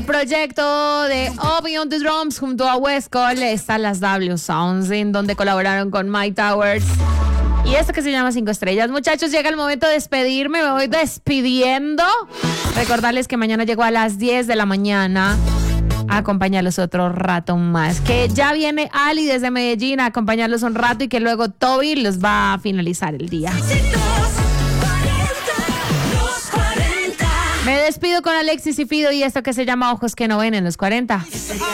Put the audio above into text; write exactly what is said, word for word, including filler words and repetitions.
Proyecto de Obi on the Drums junto a West Cole están las W Sounds, en donde colaboraron con Mike Towers. Y esto que se llama Cinco Estrellas. Muchachos, llega el momento de despedirme. Me voy despidiendo. Recordarles que mañana llego a las diez de la mañana a acompañarlos otro rato más. Que ya viene Ali desde Medellín a acompañarlos un rato y que luego Toby los va a finalizar el día. Me despido con Alexis y Fido y esto que se llama Ojos que no ven en los cuarenta.